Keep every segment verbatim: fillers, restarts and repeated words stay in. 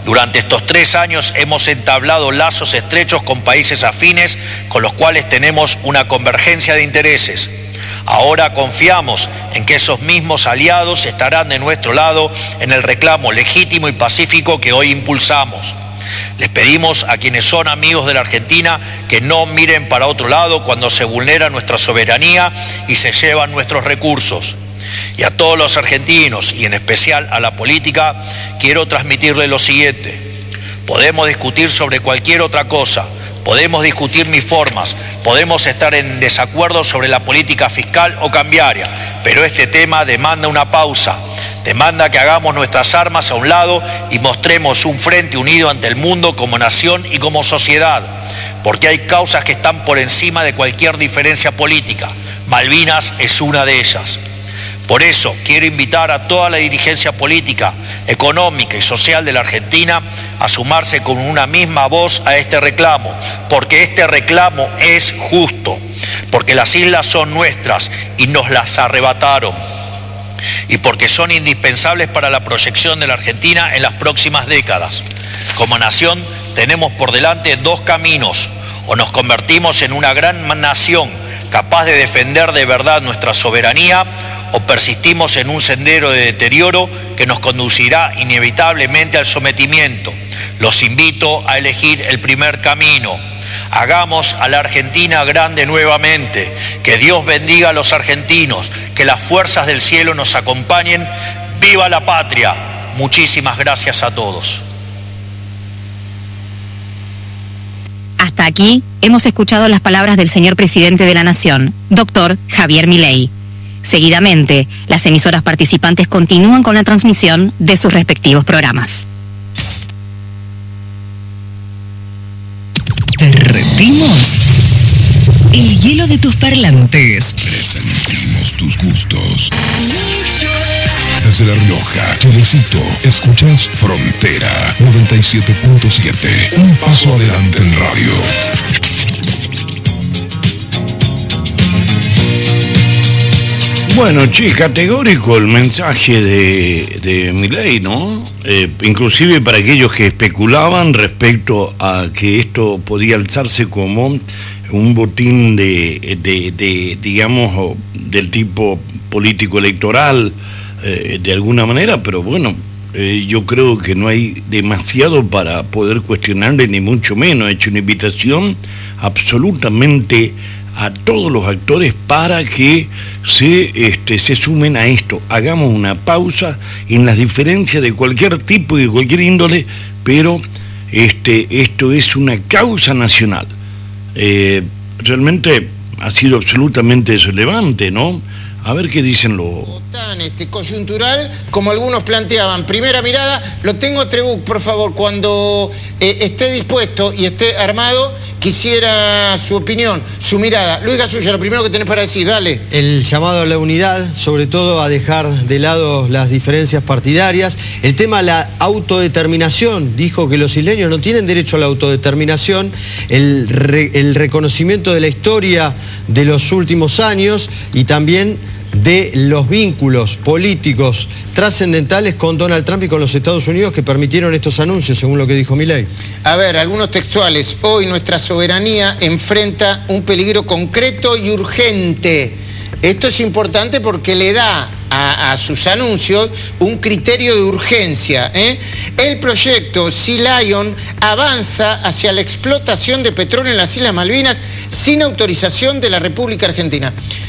Durante estos tres años hemos entablado lazos estrechos con países afines con los cuales tenemos una convergencia de intereses. Ahora confiamos en que esos mismos aliados estarán de nuestro lado en el reclamo legítimo y pacífico que hoy impulsamos. Les pedimos a quienes son amigos de la Argentina que no miren para otro lado cuando se vulnera nuestra soberanía y se llevan nuestros recursos. Y a todos los argentinos, y en especial a la política, quiero transmitirles lo siguiente. Podemos discutir sobre cualquier otra cosa, podemos discutir mis formas, podemos estar en desacuerdo sobre la política fiscal o cambiaria, pero este tema demanda una pausa, demanda que hagamos nuestras armas a un lado y mostremos un frente unido ante el mundo como nación y como sociedad, porque hay causas que están por encima de cualquier diferencia política. Malvinas es una de ellas. Por eso quiero invitar a toda la dirigencia política, económica y social de la Argentina a sumarse con una misma voz a este reclamo, porque este reclamo es justo, porque las islas son nuestras y nos las arrebataron, y porque son indispensables para la proyección de la Argentina en las próximas décadas. Como nación tenemos por delante dos caminos: o nos convertimos en una gran nación capaz de defender de verdad nuestra soberanía, o persistimos en un sendero de deterioro que nos conducirá inevitablemente al sometimiento. Los invito a elegir el primer camino. Hagamos a la Argentina grande nuevamente. Que Dios bendiga a los argentinos, que las fuerzas del cielo nos acompañen. ¡Viva la patria! Muchísimas gracias a todos. Hasta aquí hemos escuchado las palabras del señor presidente de la Nación, doctor Javier Milei. Seguidamente, las emisoras participantes continúan con la transmisión de sus respectivos programas. Derretimos el hielo de tus parlantes. Presentimos tus gustos. Desde La Rioja, Chilecito, escuchas Frontera noventa y siete punto siete. Un paso adelante en radio. Bueno, che, categórico el mensaje de, de Milei, ¿no? Eh, inclusive para aquellos que especulaban respecto a que esto podía alzarse como un botín de, de, de digamos, del tipo político-electoral, eh, de alguna manera, pero bueno, eh, yo creo que no hay demasiado para poder cuestionarle, ni mucho menos. He hecho una invitación absolutamente a todos los actores para que se, este, se sumen a esto. Hagamos una pausa en las diferencias de cualquier tipo y de cualquier índole, pero este, esto es una causa nacional. Eh, realmente ha sido absolutamente relevante, ¿no? A ver qué dicen los... Tan este, coyuntural como algunos planteaban. Primera mirada, lo tengo Trebuch, por favor, cuando eh, esté dispuesto y esté armado, quisiera su opinión, su mirada. Luis Gasulla, lo primero que tenés para decir, dale. El llamado a la unidad, sobre todo a dejar de lado las diferencias partidarias. El tema de la autodeterminación, dijo que los isleños no tienen derecho a la autodeterminación. El, re, el reconocimiento de la historia de los últimos años y también de los vínculos políticos trascendentales con Donald Trump y con los Estados Unidos que permitieron estos anuncios, según lo que dijo Milei. A ver, algunos textuales. Hoy nuestra soberanía enfrenta un peligro concreto y urgente. Esto es importante porque le da a, a sus anuncios un criterio de urgencia, ¿eh? El proyecto Sea Lion avanza hacia la explotación de petróleo en las Islas Malvinas sin autorización de la República Argentina.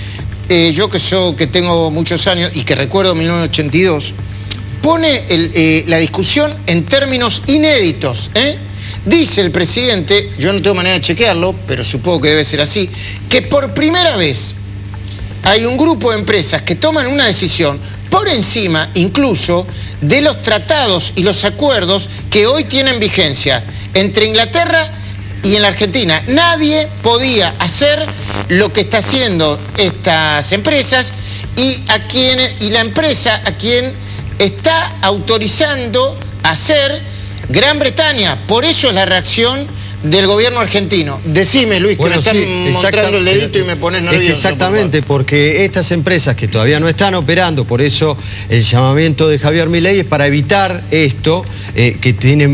Eh, yo que, soy, que tengo muchos años y que recuerdo mil novecientos ochenta y dos, pone el, eh, la discusión en términos inéditos, ¿eh? Dice el presidente, yo no tengo manera de chequearlo, pero supongo que debe ser así, que por primera vez hay un grupo de empresas que toman una decisión por encima incluso de los tratados y los acuerdos que hoy tienen vigencia entre Inglaterra y en la Argentina. Nadie podía hacer lo que está haciendo estas empresas y, a quien, y la empresa a quien está autorizando hacer Gran Bretaña. Por eso es la reacción del gobierno argentino. Decime, Luis, bueno, que me sí, están mostrando el dedito y me pones nervioso. Es que exactamente, porque estas empresas que todavía no están operando, por eso el llamamiento de Javier Milei es para evitar esto, eh, que tienen